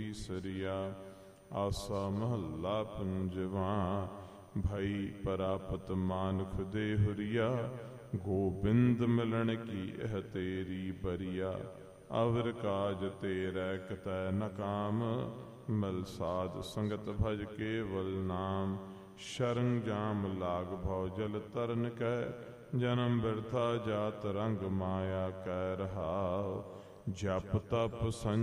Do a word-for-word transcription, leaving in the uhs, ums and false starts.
ਤੀਸਰੀਆ। ਆਸਾ ਮਹੱਲਾ ਪੰਜਵਾਂ। ਭਈ ਪ੍ਰਾਪਤ ਮਾਨੁਖ ਦੇ ਹੁਰੀਆ, ਗੋਬਿੰਦ ਮਿਲਣ ਕੀ ਇਹ ਤੇਰੀ ਬਰੀਆ। ਅਵਰ ਕਾਜ ਤੇਰੇ ਕਿਤੈ ਨ ਕਾਮ, ਮਿਲ ਸਾਧ ਸੰਗਤ ਭਜ ਕੇਵਲ ਨਾਮ। ਸ਼ਰਨ ਜਾਮ ਲਾਗ ਭਉ ਜਲ ਤਰਨ ਕੈ, ਜਨਮ ਬਿਰਥਾ ਜਾਤ ਰੰਗ ਮਾਇਆ ਕੈ ਰਹਾਉ। ਜਪ ਤਪ ਸੰਜਮ